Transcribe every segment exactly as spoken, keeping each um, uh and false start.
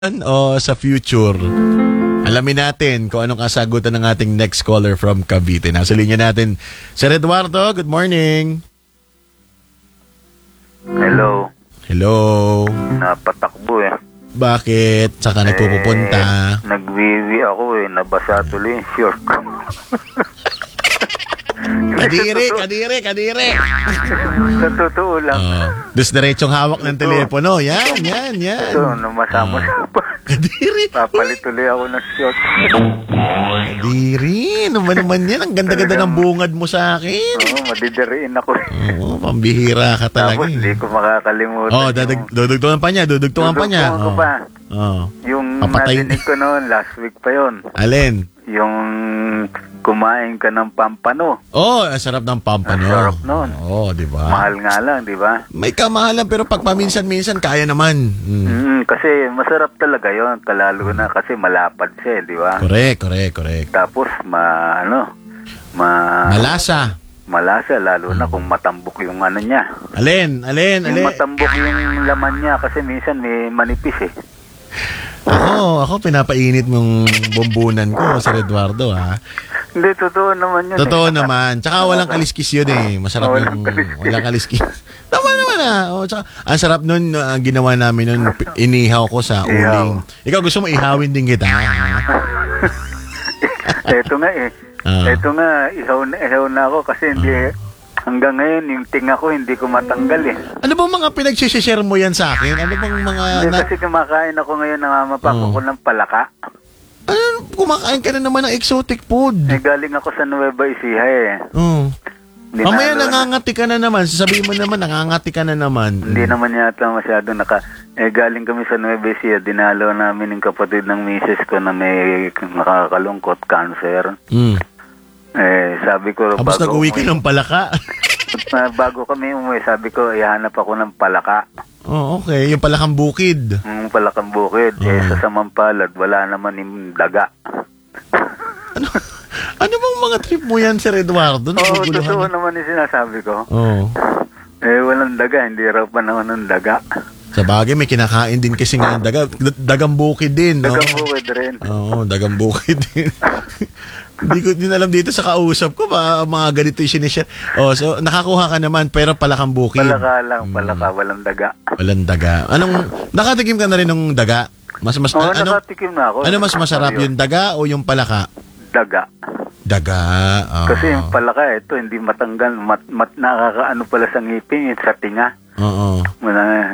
o sa future? Alamin natin kung anong kasagutan ng ating next caller from Cavite. Nasa linya natin, Sir Eduardo, good morning. Hello. Hello. Napatakbo eh. Bakit? Saka nagpupunta? Eh, nagwiwi ako eh. Nabasa tuloy yung short ko. Kadiri, kadiri, kadiri. Sa totoo lang. Oh, dus diretsong hawak ng telepono. Yan, yan, yan. Ito, namasama-sama pa. Kadiri. Papalit tuloy ako ng short. Kadiri. Ano ba naman yan? Ang ganda-ganda ng bungad mo sa akin. Oo, madidiriin ako. Oo, pambihira ka talaga. Tapos, hindi ko makakalimutan. Oh, dadag, dudugtungan pa niya, dudugtungan pa niya. Dudugtungan ko pa. Oh. Yung Papatay- narinig ko noon, last week pa yon. Alin? Yung kumain ka ng pampano. Oh, ang sarap ng pampano. Ang sarap nun. Oo, oh, di ba? Mahal nga lang, di ba? May kamahalan pero pag paminsan-minsan kaya naman. Mm. Mm, kasi masarap talaga yon, kalalo na kasi malapad siya, di ba? Correct, correct, correct. Tapos ma ano, ma Malasa. malasa lalo na kung matambok yung ano niya. Alin, alin, Yung alin. matambok yung laman niya kasi minsan may manipis eh. Ako, ako pinapainit mong bombunan ko, Sir Eduardo, ha? Hindi, totoo naman yun. Totoo eh. naman. Tsaka walang kaliskis yun eh. Masarap Oh, yung walang kaliskis. walang kaliskis. Tama naman ah. Oh, tsaka, ang sarap nun, uh, ginawa namin nun, p- inihaw ko sa Ihaw. uling. Ikaw gusto mo ihawin din kita. Ha? Ito nga eh. Ah. Ito nga, ihaw na, ihaw na ako kasi hindi, hanggang ngayon yung tinga ko hindi ko matanggal eh. Ano bang mga pinagsishare mo yan sa akin? Ano bang mga... Hindi Na, kasi kumakain ako ngayon, namamapako Oh. ko ng palaka. ano, kumakain ka na naman ng exotic food. Eh, galing ako sa Nueva Ecija eh. Oh. Hindi Mamaya na- nangangati ka na naman. Sasabihin mo naman, nangangati ka na naman. Hindi naman yata masyado naka... Eh, galing kami sa Nueva Ecija, dinalaw namin yung kapatid ng misis ko na may nakakalungkot, cancer. Mm. Eh, sabi ko... Tapos bago nag-uwi ka umuwi- ng palaka. na bago kami umuwi, sabi ko, ihanap ako ng palaka. Oh, okay. Yung palakang bukid. Yung palakang bukid. Eh, Mm. sa Samampalad, wala naman yung daga. Ano, ano bang mga trip mo yan, Sir Eduardo? Oo, totoo Naguguluhan. naman yung sinasabi ko. Oo. Eh, walang daga. Hindi raw panahon ng daga. Sa bagay, may kinakain din kasi nga ng daga. D- dagang bukid din, no? Dagang bukid rin. Oo, dagang bukid din. Hindi ko din alam dito sa kausap ko, ba, mga ganito yung sinishare. Oh, so, nakakuha ka naman, pero palakang bukid. Palaka lang, palaka. Walang daga. Walang daga. Anong, nakatikim ka na rin ng daga? Mas, mas, Oo, ano, nakatikim na ako. ano mas masarap, Ayun. yung daga o yung palaka? Daga. Daga. oo. Kasi yung palaka, ito, hindi matanggal. Mat, mat, nakakaano pala sa ngipin, yung sa tinga. Oo. Wala.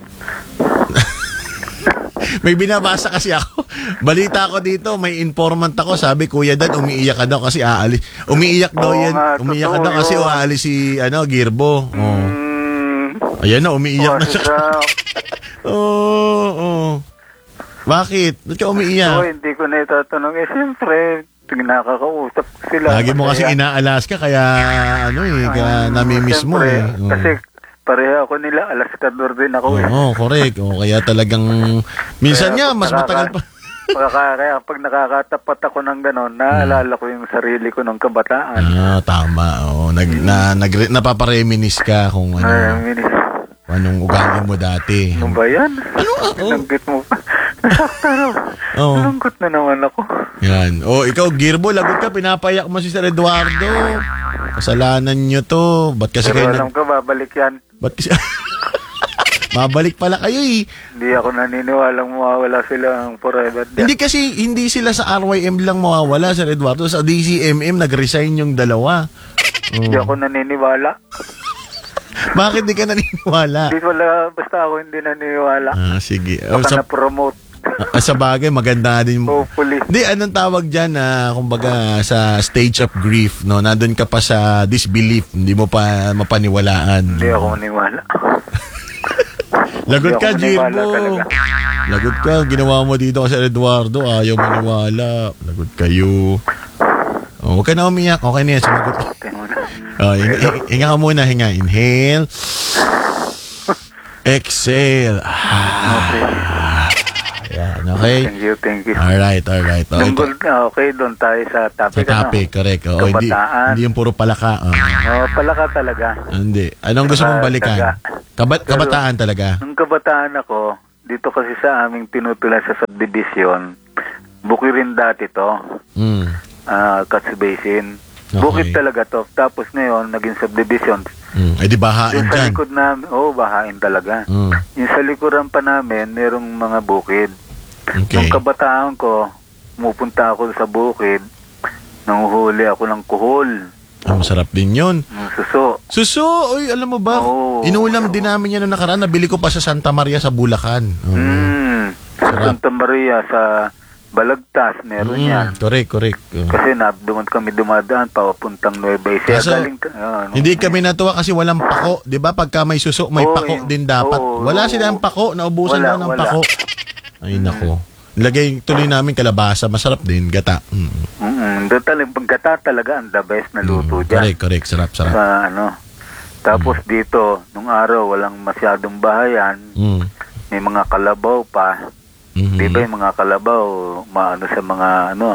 May binabasa kasi ako. Balita ko dito, may informant ako. Sabi, Kuya Dan, umiiyak ka daw kasi aalis. Umiiyak daw Oo yan. nga, Umiiyak ka totoo daw kasi yun. aalis si ano, Girbo. Oh. Mm, Ayan na, umiiyak na siya. sa- Oo, oo. Bakit? Ba't ka Oo, umiiyak? hindi ko na itatanong. Eh, siyempre, nakakausap ko sila. Lagi mo kasi Masaya. inaalas ka, kaya ano eh, kaya namimiss mo Siyempre, eh. Oo. Kasi pareha ako nila, alaskador din ako. eh. Oo, correct. Oo, kaya talagang, minsan nga, Kaya pag mas matagal pa. Kaya, kaya pag nakakatapat ako ng gano'n, naalala ko yung sarili ko nung kabataan. Ah, tama. Oo, nag, na, nag, napapareminis ka kung ano. Ay, minis. Anong ugali mo dati? Ano ba yan? Ano? ah, Oh. Nanggut mo pa. Nasakta raw. Oo. Nanggut na naman ako. Yan. O, ikaw, Girbo, lagot ka. Pinapayak mo si Sir Eduardo. Kasalanan nyo to. Ba't kasi Pero kayo... alam Nag... ko, babalik yan. Ba't kasi... Mabalik pala kayo eh. Hindi ako naniniwalang mawawala sila ang forever. Hindi kasi, hindi sila sa R Y M lang mawawala, Sir Eduardo. Sa D C M M, nag-resign yung dalawa. Hindi ako naniniwala. Bakit di ka naniniwala? Hindi wala, basta ako hindi naniniwala. Ah, sige. O, Baka sa, na-promote. ah, sa bagay, maganda din mo. Hopefully. Hindi, anong tawag dyan na, kumbaga, sa stage of grief, no? Nandun ka pa sa disbelief, hindi mo pa mapaniwalaan. Hindi ako maniwala. Lagot ka, Hindi ako maniwala Jirbo. talaga. Lagot ka, ginawa mo dito kasi Eduardo, ayaw maniwala. Lagot kayo. Oh, huwag ka na umiyak, okay na yan, sumagot ka. Tingnan mo na. Oh, hinga, hinga- hinga ka muna, hinga. Inhale. Exhale. Ah, yan, okay? Thank you, thank you. Alright, alright. Oh, ito, Tungkol na, okay, doon tayo sa sa topic. topic, correct. Oh, hindi, Kabataan. hindi yung puro palaka. Oh. Ano? Oh, pala ka talaga. Hindi. Anong gusto mong balikan? Daga. Kabat kabataan talaga. Nung kabataan ako, dito kasi sa aming tinutulan sa subdivision, bukid rin dati to, Mm. uh, Catch Basin. Okay. Bukid talaga to. Tapos ngayon, naging subdivision. Mm. Ay di bahain Yung sa dyan. likod namin, oo, oh, bahain talaga. Mm. Yung sa likuran pa namin, merong mga bukid. Okay. Nung kabataan ko, pumupunta ako sa bukid, nanguhuli ako ng kuhol, Ah, masarap din yun. ng suso. Suso! Uy, alam mo ba? Oo. Inulam din namin yan noong nakaraan. Nabili ko pa sa Santa Maria sa Bulacan. Oo. Mm. Sa Sarap. Santa Maria, sa Balagtas, meron Mm, yan. correct, correct. Oo. Kasi na, doon kami dumadaan, papuntang Nueva Ecija. Kaso, Galing, ka- ano, Hindi kami natuwa kasi walang pako. Di ba? Pagka may suso, may Oo, pako yun. din dapat. Oo, Wala oo. silang pako. Naubusan Wala, lang ng wala. pako. Ay, nako. Lagay tuloy namin kalabasa. Masarap din. Gata. Mm. Mm, talagang pagkata talaga ang the best na luto Mm, dyan. correct, correct. Sarap, sarap. Sa ano. Tapos dito, nung araw, walang masyadong bahayan. Mm. May mga kalabaw pa. Mhm. Di ba yung mga kalabaw, maano sa mga ano,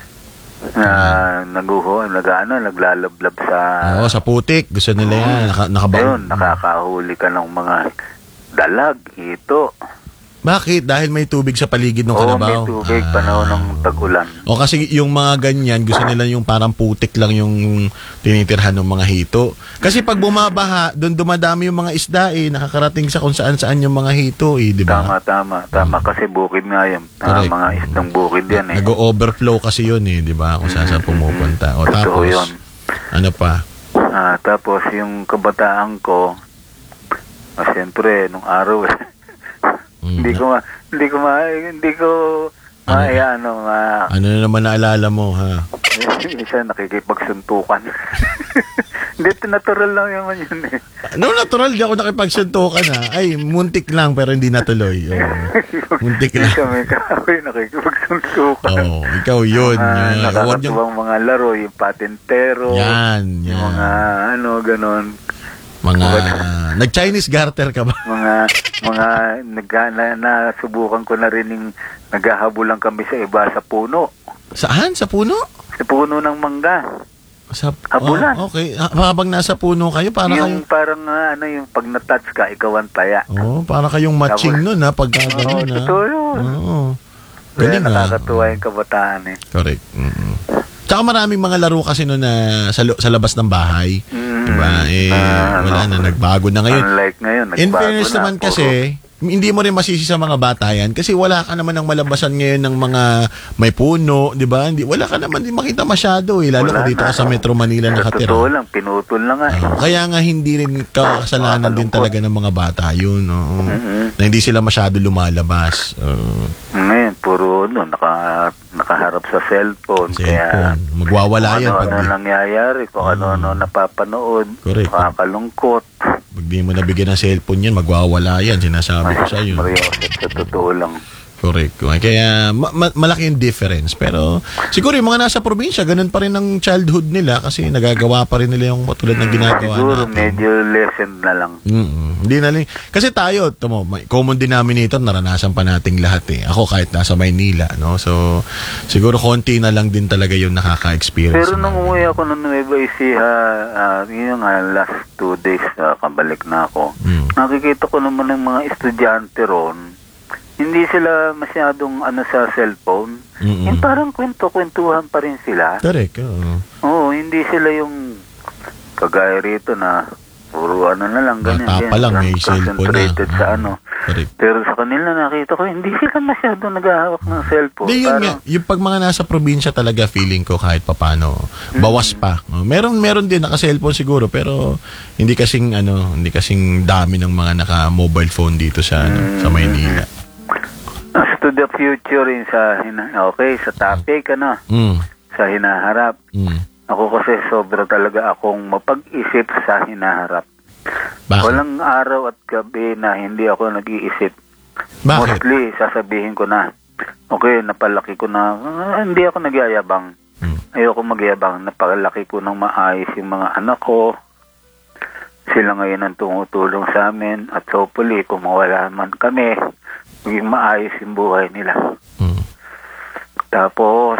na naguho, nag, ano, naglalablab sa... Oo, sa putik. Gusto nila yan. Naka, nakabaon. Ayun, nakakahuli ka ng mga dalag, ito. Bakit? Dahil may tubig sa paligid ng Oo, kalabaw? may tubig, Ah. panahon ng tag-ulan. O kasi yung mga ganyan, gusto nila yung parang putik lang yung tinitirhan ng mga hito. Kasi pag bumabaha, doon dumadami yung mga isda eh. Nakakarating sa kung saan-saan yung mga hito eh, di ba? Tama, tama, tama. Kasi bukid nga yan. Ah, Correct. mga isdang bukid yan eh. Nag-overflow kasi yun eh, di ba? Kung saan saan pumupunta. O Totoo tapos, yun. ano pa? Ah, tapos yung kabataan ko, ah, siyempre, nung araw eh, Mm. hindi ko ma, hindi ko ma, hindi ko, Ano? ma, ano, ano, ma, Ano na naman naalala mo, ha? isa nakikipagsuntukan. Hindi, natural lang naman yun eh. No, natural, di ako nakipagsuntukan ha. Ay, muntik lang pero hindi natuloy. Oo. Muntik lang. Kami kami nakikipagsuntukan. Oo, ikaw yun. Mga Yan. Huwag niyong- nakakatuwang mga laro, yung patintero. Yan, yan. Yung mga, ano, ganon. Mga, nag-Chinese garter ka ba? Mga, mga, nag, na, nasubukan ko na rin yung naghahabulan kami sa iba sa puno. Saan? Sa puno? Sa puno ng mangga. Sa, Habulan. Oh, okay. Ha- Habang nasa puno kayo, para kayo... yung parang, ah, ano, yung pag na-touch ka, ikaw ang taya. Oh, para kayong matching Tapos- nun ha, pagka Oo, ganun ha. totoo yun. Oo. Kaya Galing ha. nakakatuwa yung kabataan eh. Correct. Mm-mm. Tsaka maraming mga laro kasi noon na sa, lo- sa labas ng bahay. Mm, Diba? Eh, ah, wala ano. na, nagbago na ngayon. Unlike ngayon, In nagbago fairness na, naman puro- kasi, hindi mo rin masisi sa mga bata yan kasi wala ka naman ng malabasan ngayon ng mga may puno, di ba? Hindi, wala ka naman din makita masyado eh, lalo Wala kung dito na. ka sa Metro Manila Sa nakatira. totoo lang, pinutol na nga eh. Oo, kaya nga hindi rin kasalanan din Nakakalungkot. talaga ng mga bata yun. Oo. Mhm. Na hindi sila masyado lumalabas. Oo. Ngayon, puro no, naka, nakaharap sa cellphone. Kaya, Cellphone. Magwawala yan kung pag ano-ano di, nangyayari, kung ano-ano napapanood, Correct. nakakalungkot. pag di mo nabigyan ng cellphone yan, magwawala yan. Sinasabi ko sa iyo. Mario, sa totoo lang. Correct. Kaya ma- ma- malaki yung difference. Pero siguro yung mga nasa probinsya, ganun pa rin ang childhood nila kasi nagagawa pa rin nila yung tulad ng ginagawa Siguro natin. medyo lessened na lang. Mm-mm. Hindi na lang. Kasi tayo, tamo, may common denominator, naranasan pa nating lahat eh. Ako kahit nasa Maynila, no? So, siguro konti na lang din talaga yung nakaka-experience. Pero nung namin. umuwi ako ng Nueva Ecija, uh, yun nga, last two days, uh, kabalik na ako, Mm. nakikita ko naman ng mga estudyante ron, hindi sila masyadong ano sa cellphone. Mm-mm. Yung parang kwento-kwentuhan pa rin sila. Correct. Oo. Oo, hindi sila yung kagaya rito na puro ano na lang, ganyan. Bata pa lang, may cellphone na. Concentrated sa ano. Correct. Pero sa kanila nakita ko, hindi sila masyadong naghahawak ng cellphone. Di yun Parang- nga, yung pag mga nasa probinsya talaga feeling ko kahit papano, bawas pa. Oh, Meron meron din naka-cellphone siguro pero hindi kasing ano, hindi kasing dami ng mga naka-mobile phone dito sa ano, sa Maynila. As to the future in sa hina- okay, sa topic ano, Mm. sa hinaharap. Mm. Ako kasi sobra talaga akong mapag-isip sa hinaharap. Bakit? Walang araw at gabi na hindi ako nag-iisip. Bakit? Mostly, sasabihin ko na, okay, napalaki ko na, ah, hindi ako nagyayabang. Mm. Ayoko magyabang, napalaki ko ng maayos yung mga anak ko. Sila ngayon ang tumutulong sa amin at hopefully, kung mawala man kami, maging maayos yung buhay nila. Mm. Tapos,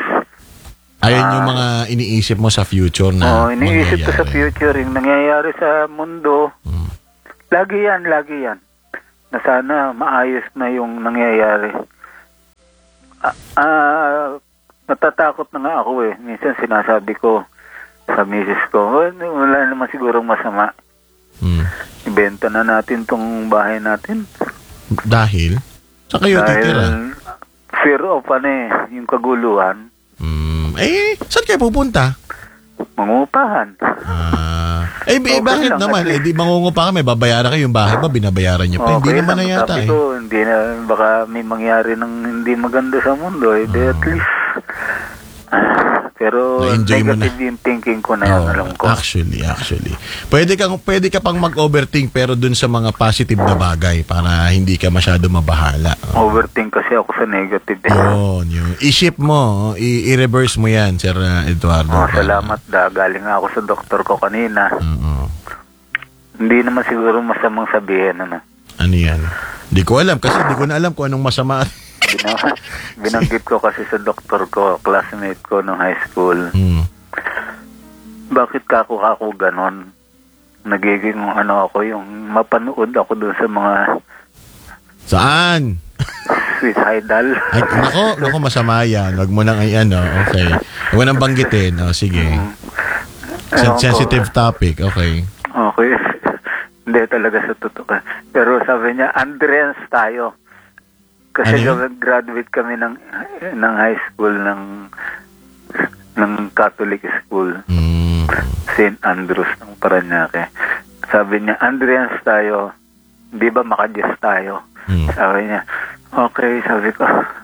Ayun yung mga iniisip mo sa future na oh, iniisip ko sa mangyayari. future, yung nangyayari sa mundo, Mm. lagi yan, lagi yan. na sana maayos na yung nangyayari. Ah, ah, natatakot na nga ako eh. Minsan sinasabi ko sa misis ko, wala, wala naman sigurong masama. Hmm. Ibenta na natin tong bahay natin. Dahil? Saan kayo titira? Dahil fear of ano eh, yung kaguluhan. Hmm. Eh, saan kayo pupunta? Mangupahan. Ah. Eh, eh Okay bakit lang, naman? at Eh, di mangungupa ka, may babayaran kayo yung bahay ba? Binabayaran niyo pa. Hindi Okay naman na lang, yata sabi eh. ko, hindi na, baka may mangyari ng hindi maganda sa mundo. Eh, di at least. Ah, pero Na-enjoy mo negative yung thinking ko na yan, Oo, alam ko. Actually, actually. Pwede kang pwede ka pang mag-overthink pero dun sa mga positive na bagay para hindi ka masyado mabahala. Overthink kasi ako sa negative. Eh. Yun, yun. I-ship mo, i- i-reverse mo yan, Sir uh, Eduardo. Oh, salamat da. Galing nga ako sa doktor ko kanina. Oo. Hindi naman siguro masamang sabihin. Ano? Ano yan? Di ko alam kasi di ko na alam kung anong masama. Bina- binanggit ko kasi sa doktor ko, classmate ko nung high school. Hmm. Bakit kako kako ganon? Nagiging ano ako, yung mapanood ako dun sa mga Saan? suicidal. Ay, nako, nako masama yan. Huwag mo nang ay ano, okay. Huwag mo nang banggitin. O, sige. Sen- Ewan ko. sensitive topic, okay. Okay. Hindi talaga sa totoo. Pero sabi niya, Andrians tayo. Kasi Ano yun? graduate kami ng ng high school ng ng Catholic school, Hmm. Saint Andrews ng Parañaque. Sabi niya, Andrians tayo. Di ba makadiyos tayo? Hmm. Sabi niya, okay, sabi ko.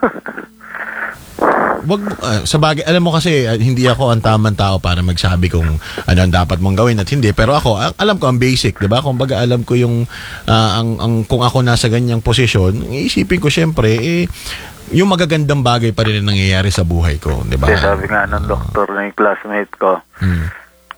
Wag uh, sa bagay, alam mo kasi uh, hindi ako ang tamang tao para magsabi kung ano ang dapat mong gawin at hindi, pero ako ang, alam ko ang basic, 'di ba? Kung baga alam ko yung uh, ang, ang kung ako nasa ganyang posisyon, iisipin ko syempre eh yung magagandang bagay pa rin ang nangyayari sa buhay ko, 'di ba? Kasi sabi nga ng doktor na yung classmate ko, Hmm.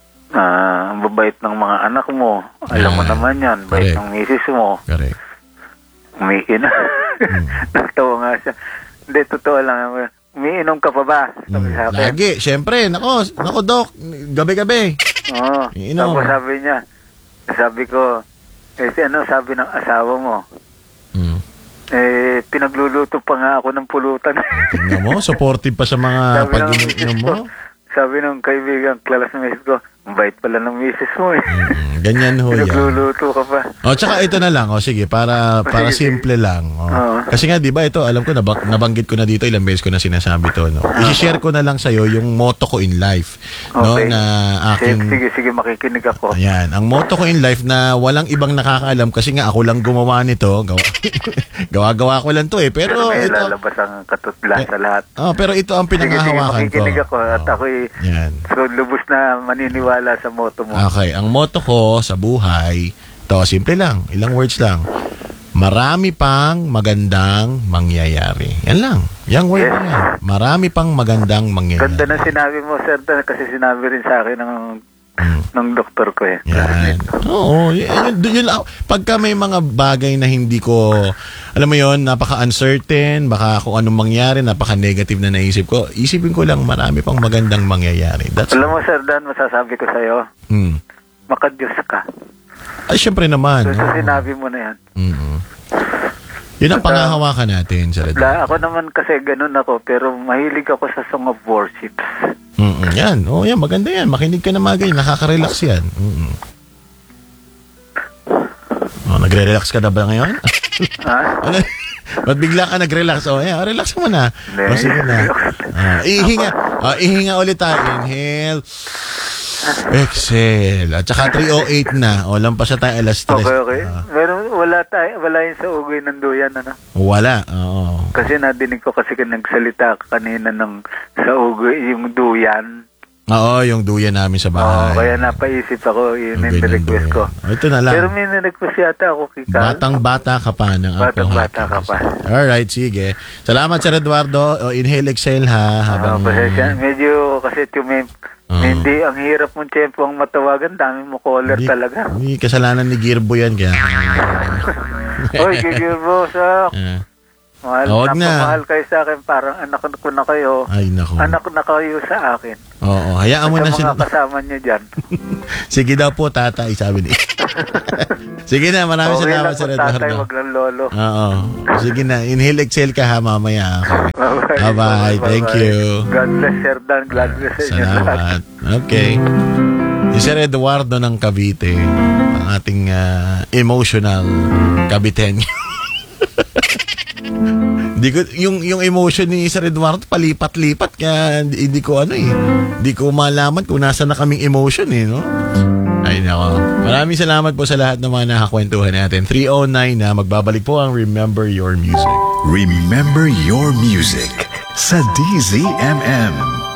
ah, ang babait ng mga anak mo. Alam mo Yeah. naman yan. Bait Correct. ng misis mo. Correct. Umiinom. Hmm. Nagtawa nga siya. Hindi, totoo lang. Umiinom ka pa ba? Sabi Hmm. sa akin. Lagi, syempre, nako, nako Doc, gabi-gabi. Oo. Iinom. Tapos sabi niya, sabi ko, eh, si ano sabi ng asawa mo? Hmm. Eh, pinagluluto pa nga ako ng pulutan. Tingnan mo, supportive pa sa mga Sabi ng pag-inom misis mo. ko, sabi ng kaibigan, classmate ko, ang bait pala ng misis mo eh. Hmm, ganyan ho yan. Pinagluluto ka pa. O, tsaka ito na lang. O, sige, para para Sige, simple lang. O. Oo. Kasi nga, di ba, ito, alam ko, nabang, nabanggit ko na dito, ilang beses ko na sinasabi to, no? I-share ko na lang sa'yo yung motto ko in life. No, Okay. na Sige, aking... sige, sige, makikinig ako. Ayan, ang motto ko in life na walang ibang nakakaalam kasi nga ako lang gumawa nito. Gawa, gawa-gawa ko lang to eh. Pero Pero may ito... lalabas ang katutla Eh, sa lahat. Oh, pero ito ang Sige, sige, pinangahawakan ko. makikinig ako at Oh, ako'y Yan. so lubos na maniniwala sa motto mo. Okay, ang motto ko sa buhay, to simple lang, ilang words lang. Marami pang magandang mangyayari. Yan lang. Yang word Yes. na yan. Marami pang magandang mangyayari. Ganda ng sinabi mo, sir, kasi sinabi rin sa akin ng Mm. ng doktor ko eh. Yan. Oo, yun, yun, yun, yun, lang. Pagka may mga bagay na hindi ko, alam mo yon, napaka-uncertain, baka kung anong mangyari, napaka-negative na naisip ko, isipin ko lang marami pang magandang mangyayari. That's Alam mo, sir Dan, masasabi ko sa'yo, Mm. makadiyos ka. Ay, syempre naman. So, sa Oo. sinabi mo na yan. Mm-mm. Yun ang At, uh, pangahawakan natin, Sir Ed. La, ako naman kasi ganun ako, pero mahilig ako sa song of worship. Mm-mm. Yan. Oh, yan. Maganda yan. Makinig ka na mga ganyan. Nakaka-relax yan. Mm-mm. Oh, nagre-relax ka na ba ngayon? Ha? Ano? Ba't bigla ka nag-relax? Oh, yan. Relax mo na. Hindi. Oh, sige na. Ah, ihinga. Ah, ihinga ulit tayo. Inhale. Exhale. At saka three oh eight na. O, lampas na tayo alas tres. Okay, okay. Ah, Meron, wala tayo, wala yun sa ugoy ng duyan, ano? wala. Oo. Kasi nadinig ko kasi ka nagsalita ka kanina ng sa ugoy, yung duyan. Oo, yung duyan namin sa Oo, bahay. kaya napaisip ako, yun Yung yung ganyan request duyan. ko. Oh, ito na lang. Pero may na-request yata ako, Kika. Batang-bata ka pa ng Batang-bata ka pa. Alright, sige. Salamat, Sir Eduardo. O, inhale, exhale ha. Ah, Habang... pasensya. Medyo kasi tumi, Oo. hindi, ang hirap mong tiyempo ang matawagan. Dami mo caller Hindi- talaga. Hindi kasalanan ni Girbo yan. Kaya... Hoy, gigil mo sa... Ah. Mahal, Huwag na. napamahal kayo sa akin, parang anak ko na kayo. Ay, nako. Anak na kayo sa akin. Oo, hayaan mo Sa na mga sila. kasama niyo dyan. Sige daw po, tatay, sabi ni. Sige na, maraming Okay salamat lang sa kung tatay, Eduardo. wag lang lolo. Oo. Sige na, inhale, exhale ka ha, mamaya. Okay. Bye-bye. Bye-bye. Thank you. God bless, Sir Dan. God bless sa inyo lahat. Salamat. Okay. Si Sir Eduardo ng Cavite, ang ating ah, emotional Caviteño. Di ko, yung, yung emotion ni Sir Eduardo, palipat-lipat, kaya hindi, hindi ko ano eh. Hindi ko malaman kung nasa na kaming emotion eh, no? Ay, nako. Maraming salamat po sa lahat ng mga nakakwentuhan natin. three oh nine na magbabalik po ang Remember Your Music. Remember Your Music sa D Z M M.